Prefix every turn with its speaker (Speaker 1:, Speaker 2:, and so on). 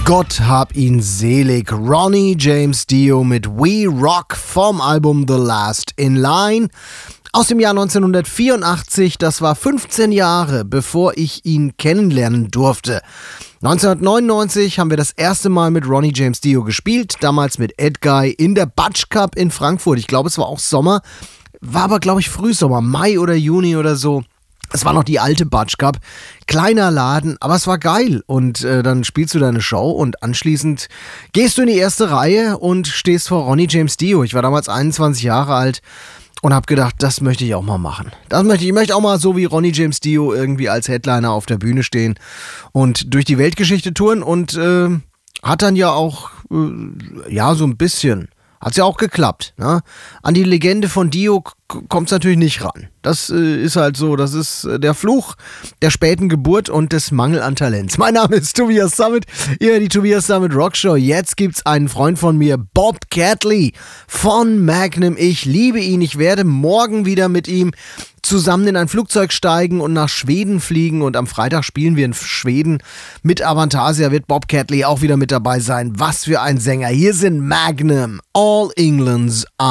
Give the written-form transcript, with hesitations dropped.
Speaker 1: Gott hab ihn selig. Ronnie James Dio mit We Rock vom Album The Last in Line aus dem Jahr 1984. Das war 15 Jahre, bevor ich ihn kennenlernen durfte. 1999 haben wir das erste Mal mit Ronnie James Dio gespielt, damals mit Ed Guy in der Butch Cup in Frankfurt. Ich glaube, es war auch Sommer, war aber, glaube ich, Frühsommer, Mai oder Juni oder so. Es war noch die alte Butch Cup, kleiner Laden, aber es war geil. Und dann spielst du deine Show und anschließend gehst du in die erste Reihe und stehst vor Ronnie James Dio. Ich war damals 21 Jahre alt und habe gedacht, das möchte ich auch mal machen. Ich möchte auch mal so wie Ronnie James Dio irgendwie als Headliner auf der Bühne stehen und durch die Weltgeschichte touren und hat dann ja auch, so ein bisschen... Hat's ja auch geklappt, ne? An die Legende von Dio kommt's natürlich nicht ran. Das ist halt so, das ist der Fluch der späten Geburt und des Mangel an Talents. Mein Name ist Tobias Summit, ihr hört die Tobias Summit Rockshow. Jetzt gibt's einen Freund von mir, Bob Catley von Magnum. Ich liebe ihn, ich werde morgen wieder mit ihm zusammen in ein Flugzeug steigen und nach Schweden fliegen und am Freitag spielen wir in Schweden mit Avantasia, wird Bob Catley auch wieder mit dabei sein. Was für ein Sänger. Hier sind Magnum, All England's